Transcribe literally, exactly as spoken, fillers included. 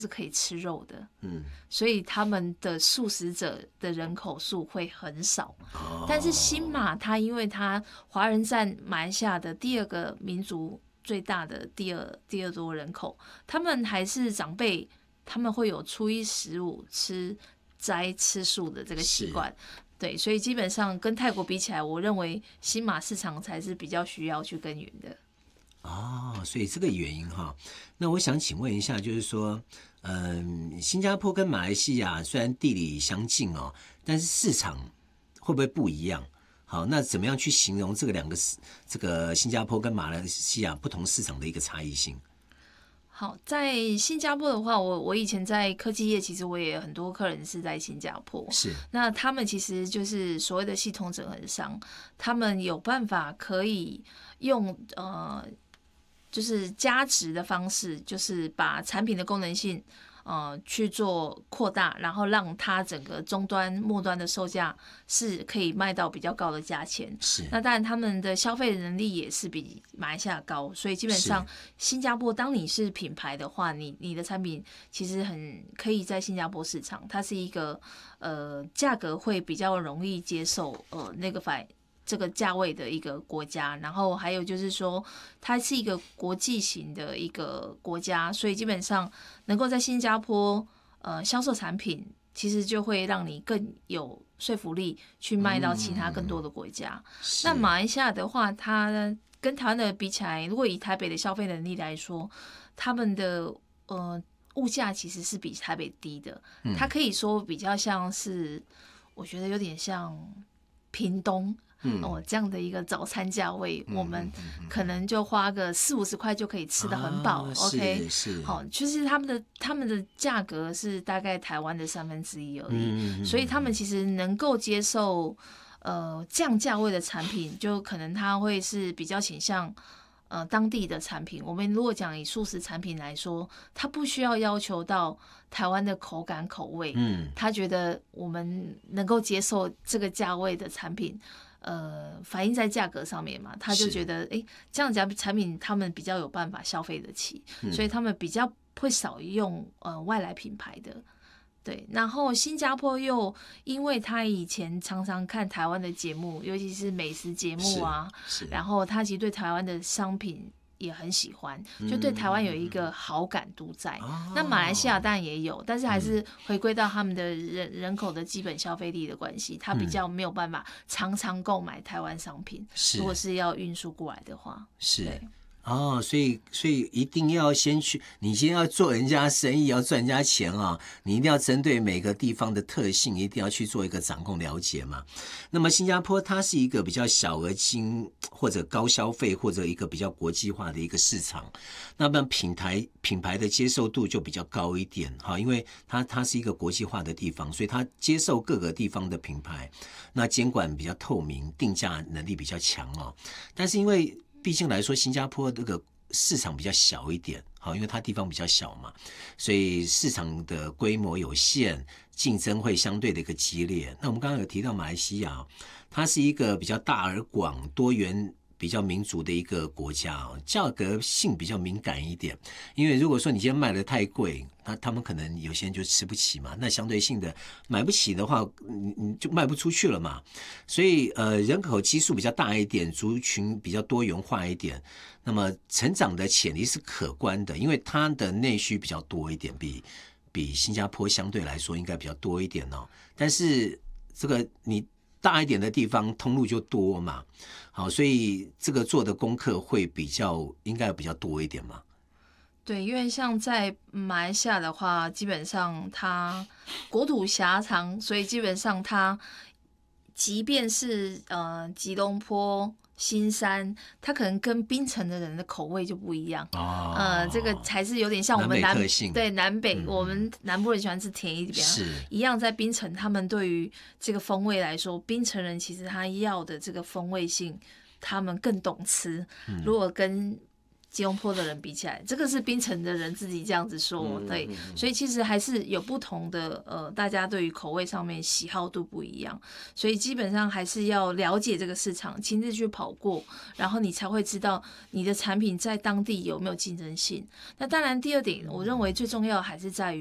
是可以吃肉的， 嗯， 所以他们的素食者的人口数会很少。 哦、 但是新马它因为它华人占马来西亚的第二个民族最大的第二第二多人口，他们还是长辈，他们会有初一十五吃斋吃素的这个习惯。对，所以基本上跟泰国比起来，我认为新马市场才是比较需要去耕耘的。 哦，所以这个原因哈，那我想请问一下，就是说，嗯，新加坡跟马来西亚虽然地理相近哦，但是市场会不会不一样？好，那怎么样去形容这个两个这个新加坡跟马来西亚不同市场的一个差异性？ 好，在新加坡的话，我我以前在科技业，其实我也有很多客人是在新加坡。 是， 那他们其实就是所谓的系统整合商，他们有办法可以用呃，就是加值的方式，就是把产品的功能性。呃，去做扩大，然后让它整个终端、末端的售价是可以卖到比较高的价钱。 是。 那当然，他们的消费能力也是比马来西亚高，所以基本上新加坡，当你是品牌的话，你你的产品其实很可以在新加坡市场，它是一个呃价格会比较容易接受呃那个反。这个价位的一个国家，然后还有就是说，它是一个国际型的一个国家，所以基本上能够在新加坡呃销售产品，其实就会让你更有说服力去卖到其他更多的国家。嗯、那马来西亚的话，它跟台湾的比起来，如果以台北的消费能力来说，他们的呃物价其实是比台北低的，它可以说比较像是，我觉得有点像屏东。嗯、哦，这样的一个早餐价位，嗯、我们可能就花个四五十块就可以吃得很饱。啊、OK， 是， 好、哦，就是他们的他们的价格是大概台湾的三分之一而已，嗯、所以他们其实能够接受呃这样价位的产品，就可能他会是比较倾向呃当地的产品。我们如果讲以素食产品来说，他不需要要求到台湾的口感口味，嗯，他觉得我们能够接受这个价位的产品。呃，反映在价格上面嘛，他就觉得，哎，这样子产品他们比较有办法消费得起，嗯、所以他们比较会少用呃外来品牌的，对。然后新加坡又因为他以前常常看台湾的节目，尤其是美食节目啊，然后他其实对台湾的商品。也很喜欢，就对台湾有一个好感度在。嗯、那马来西亚当然也有，但是还是回归到他们的人人口的基本消费力的关系，他比较没有办法常常购买台湾商品。如果是要运输过来的话， 是。哦，所以所以一定要先去，你先要做人家生意，要赚人家钱啊，你一定要针对每个地方的特性，一定要去做一个掌控了解嘛。那么新加坡它是一个比较小而精或者高消费或者一个比较国际化的一个市场，那么品牌品牌的接受度就比较高一点哈，因为它它是一个国际化的地方，所以它接受各个地方的品牌，那监管比较透明，定价能力比较强哦。但是因为毕竟来说，新加坡这个市场比较小一点，好，因为它地方比较小嘛，所以市场的规模有限，竞争会相对的一个激烈。那我们刚刚有提到马来西亚，它是一个比较大而广、多元、比较民族的一个国家，价格性比较敏感一点。因为如果说你今天卖的太贵，那他们可能有些人就吃不起嘛，那相对性的买不起的话，你你就卖不出去了嘛。所以呃，人口基数比较大一点，族群比较多元化一点，那么成长的潜力是可观的，因为它的内需比较多一点，比比新加坡相对来说应该比较多一点哦。但是这个你大一点的地方通路就多嘛，好，所以这个做的功课会比较应该比较多一点嘛。 对，因为像在马来西亚的话，基本上它国土狭长，所以基本上它即便是呃吉隆坡、新山，它可能跟槟城的人的口味就不一样。哦，呃，这个才是有点像我们南南北特性对南北、 嗯， 我们南部人喜欢吃甜一点， 是一样在槟城，他们对于这个风味来说，槟城人其实他要的这个风味性，他们更懂吃。嗯、如果跟吉隆坡的人比起来，这个是槟城的人自己这样子说， 嗯、 对，所以其实还是有不同的，呃，大家对于口味上面喜好度不一样，所以基本上还是要了解这个市场，亲自去跑过，然后你才会知道你的产品在当地有没有竞争性。那当然，第二点，我认为最重要还是在于。